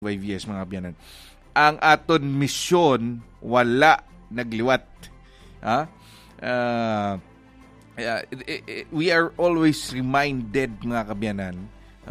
YVS mga kabyanan. Ang aton misyon wala nagliwat. Ha? We are always reminded mga kabyanan,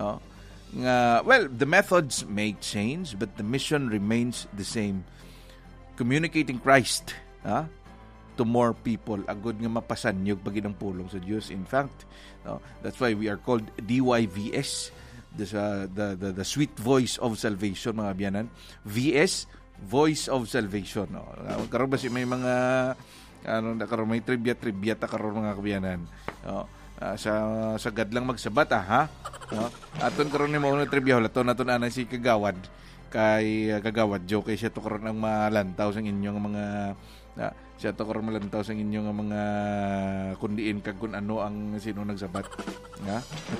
the methods may change but the mission remains the same. Communicating Christ to more people, agud nga mapasanyog pag ng pulong sa Dios. In fact, that's why we are called DYVS, the sweet voice of salvation mga kabyanan. VS, voice of salvation. Karon ba si may mga karon may trivia ta karon mga kabyanan. Sa gadlang magsabat ha. Aton karon ni mao na trivia hulaton naton ana si Kagawad kay Kagawad joke siya to karon ang malantaw sa inyong mga siya to karon malantaw sa inyong mga kundiin kag kun ano ang sino nagsabat ha.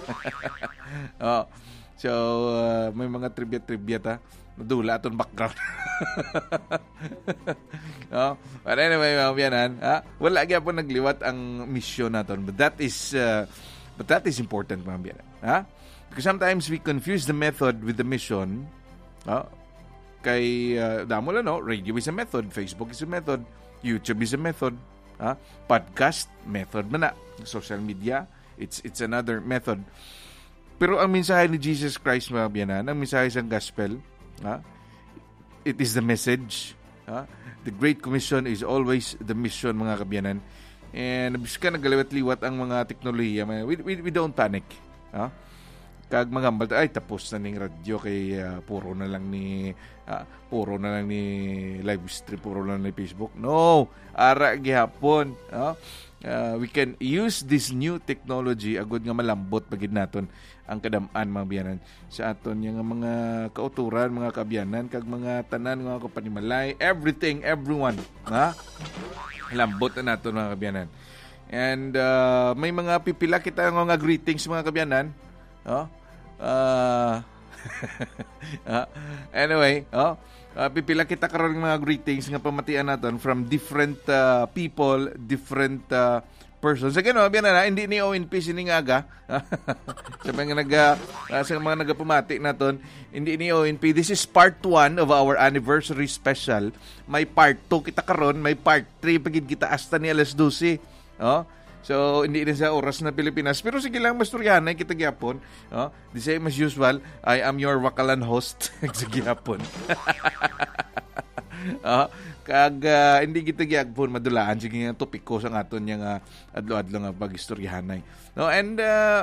So may mga trivia ta dula aton background. But anyway, mga biyanan, wala gyapon nagliwat ang misyon naton, but that is important mga biyanan. Because sometimes we confuse the method with the mission. Kay damo lang radio is a method, Facebook is a method, YouTube is a method, podcast method man na, social media it's another method. Pero ang mensahe ni Jesus Christ mga biyanan, ang mensahe sa gospel, it is the message. The Great Commission is always the mission mga kabyanan. And biska nagaliwat-liwat ang mga teknolohiya, we don't panic. Kag magambal ay tapos na ning radyo kay puro na lang ni live stream, puro na lang ni Facebook. No, ara gihapon. We can use this new technology agud nga malambot pagid naton ang kadam-an mga biyanan sa aton nga mga kauturan, mga kabyanan kag mga tanan nga kapanimalay, everything, everyone, lambot na naton mga kabyanan. And may mga pipila kita nga greetings mga kabyanan. Anyway, pipila kita karon mga greetings nga pamatian naton from different people, different persons. Sa gano'n, hindi ni ONP siningaga. Sa mga nagapamati naton, hindi ni ONP. This is part 1 of our anniversary special. May part 2 kita karon, may part 3 pagid kita hasta ni alas 12. So, hindi rin sa oras na Pilipinas. Pero sige lang, masturyahanay kita gyapon. The same as usual, I am your Wakalan host sa gyapon. Kag hindi kita gyapon madulaan sige nga topiko sa aton nga adlo-adlo nga pagistoryahanay. No, and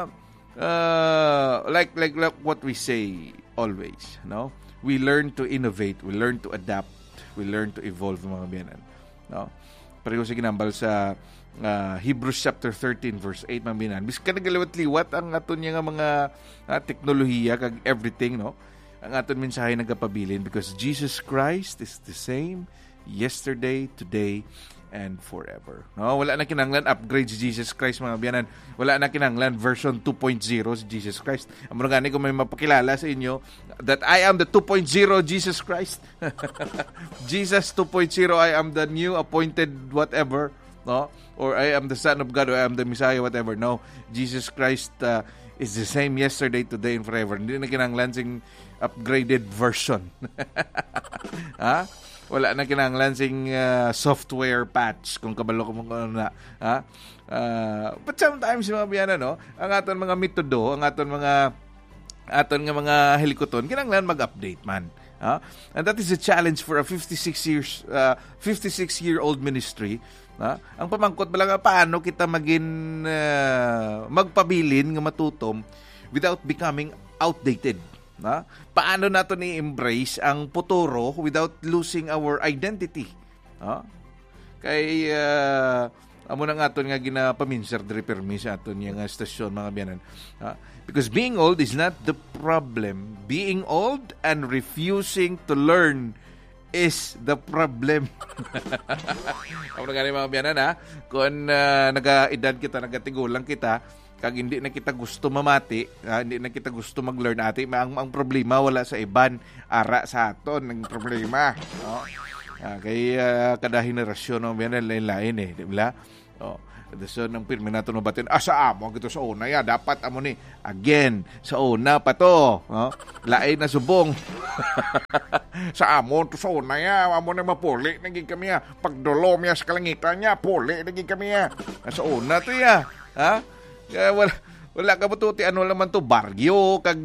like what we say always, no? We learn to innovate, we learn to adapt, we learn to evolve mga biyanan. No? Pareho sa ginambal sa Hebrews chapter 13 verse 8 mga biyanan. Biska nagaliwat-liwat ang aton nga mga teknolohiya kag everything, no? Ang aton mensahe nagapabilin because Jesus Christ is the same yesterday, today, and forever. No, wala na kinahanglan upgrade si Jesus Christ mga biyanan. Wala na kinahanglan version 2.0 si Jesus Christ. Amo gani ko may mapakilala sa inyo that I am the 2.0 Jesus Christ. Jesus 2.0, I am the new appointed whatever, no? Or I am the Son of God, or I am the Messiah, whatever. No, Jesus Christ is the same yesterday, today, and forever. Hindi na kinahanglan sing upgraded version. Wala na kinahanglan sing software patch kung kabalo ko ano na. But sometimes mga biyana, no, ang aton mga metodo, ang aton nga mga helikoton kinahanglan mag-update man. And that is a challenge for a 56-year-old ministry. Ang pamangkot bala nga paano kita magpabilin nga matutom without becoming outdated. Paano nato ni-embrace ang futuro without losing our identity? Kay amo na nga aton nga ginapaminser diri permi sa aton nga stasyon mga biyanan. Because being old is not the problem. Being old and refusing to learn is the problem. Amo na gani mga biyanan kung naga-edad kita, nagatigulang kita, kag hindi na kita gusto mamati, hindi na kita gusto mag-learn ati, ang problema wala sa iban, ara sa aton ang problema. Kay kada henerasyon no, yan lain-lain di ba? So, nang pirmi nato mabatin, sa amo, gito sa una, ya, dapat amo ni, again, sa una pa to, lain na subong. Sa amo, to sa una, ya, amo na mapuli, naging kami, ya, pagdolom, ya, sa kalangitan niya, puli, naging kami, ya, sa una to, ya, ha? Wala ka ba to, ano naman to, baryo, kag,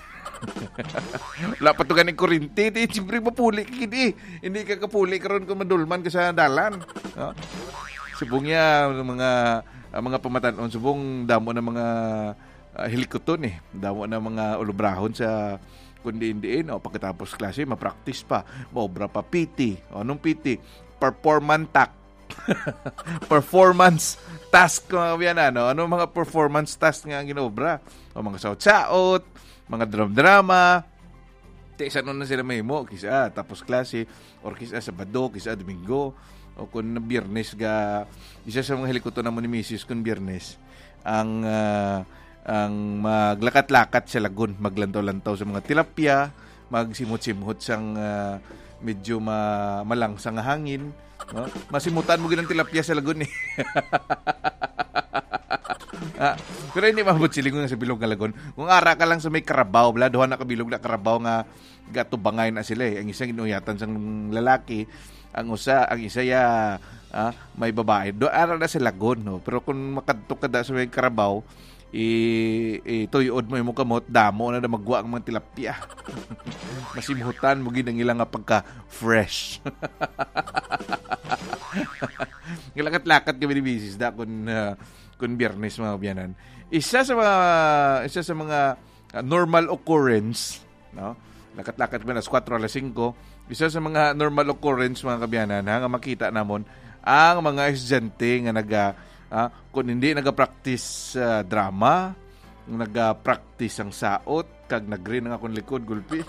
wala pa to ganing kurinti, siyempre mapuli ka, hindi ka kapuli karon kung madulman ka sa dalan, subong niya mga pamatanon, subong damo na mga helikoton damo na mga ulubrahon sa kundi-indiin pagkatapos klase ma-practice pa, maobra pa PT. Anong PT? Performance task yan ano mga performance task nga ginobra, mga saot-saot, mga drama isa nun na sila mahimo kisa tapos klase or kisa Sabado, kisa Domingo o kung Biyernes ga isa sa mga helikoton na mo ni Mrs. kung Biyernes ang maglakat-lakat sa lagun, maglantaw-lantaw sa mga tilapia, magsimot-simot sang medyo malangsang hangin, masimutan mo ginang tilapia sa lagun pero hindi mabot silingon nga sa bilog nga lagun. Kung ara ka lang sa may karabaw, duha na kabilog na karabaw nga gatubangay na sila Ang isa ginuyatan sang lalaki, ang isa ya may babae. Do ara na sa lagun, no. Pero kung makadto ka da sa may karabaw, tuyod mo yung kamot, damo na magwa ang mga tilapia. Masimutan mo ginang ilang nga pagka fresh. Lakat-lakat kami ni Mrs. da kun Biyernes mga biyanan. Isa sa mga normal occurrence, no? Lakat-lakat mo na 4 alas 5. Isa sa mga normal occurrence mga kabiyanan nga makita namon ang mga estudyante nga kung hindi nagapractice drama, nagapractice ang saot, kag nagrin ang akong likod gulpi.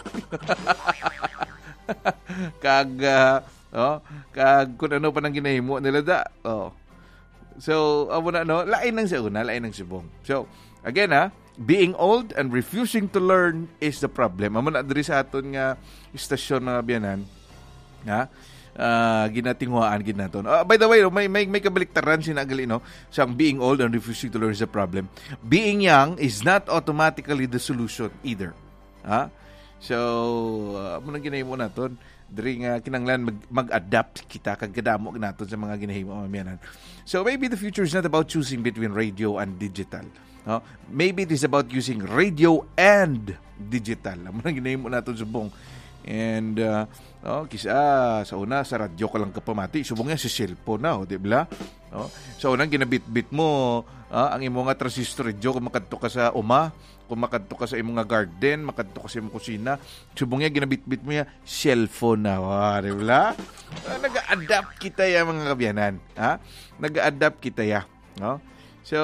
kag kung ano pa nang ginahimo nila da. So, amo na lain ng una, lain ng subong. So, again being old and refusing to learn is the problem. Amo na diri sa aton nga istasyon nga biyanan, ginatinghuaan ginaton. By the way, may kabaliktaran sinagali siyang being old and refusing to learn is the problem. Being young is not automatically the solution either. So, amo nang ginahimo naton diri nga kinanglan mag-adapt kita kag kadamo naton sa mga ginahimo mamianan. So maybe the future is not about choosing between radio and digital. Maybe it is about using radio and digital. Amo nang ginahimo naton subong. And kisa sa una sa radyo ka lang kapamati, subong nga sa cellphone na, di ba? So unang ginabit-bit mo ang imo nga transistor radio kung makadto ka sa uma, kung makadto ka sa imo nga garden, makadto ka sa imo kusina, subong nga ginabit-bit mo ya cellphone na, di ba? Nag-adapt kita ya mga kabiyanan, nag-adapt kita ya, So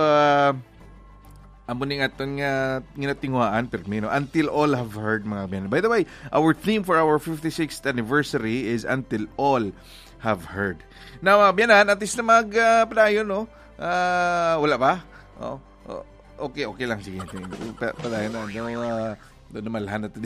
amo ning aton nga ginatinghuaan permino until all have heard mga kabiyanan. By the way, our theme for our 56th anniversary is until all have heard. Now, biyanan, at least na padayon, wala ba? Okay lang, sige. Padayon na. Doon na malhan na ito.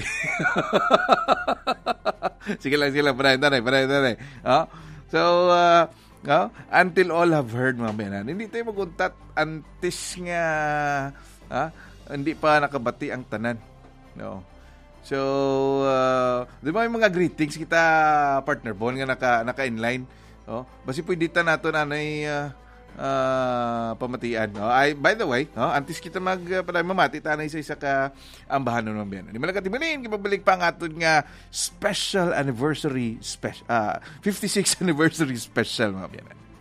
Sige lang, padayon na. So, until all have heard, mga biyanan. Hindi tayo maguntat antis nga, hindi pa nakabati ang tanan. No. So, di ba yung mga greetings kita, partner Bon, nga naka-inline? Basi pwede nato nanay pamatian. By the way, antes kita mamati tanay sa isa ka ambahan ng biyan. Di malagatibalin, kipabalik pa ang aton nga special anniversary 56th anniversary special mga biyan.